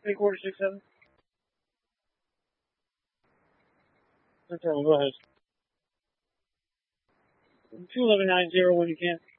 3/467. Internal, go ahead. 21190 when you can.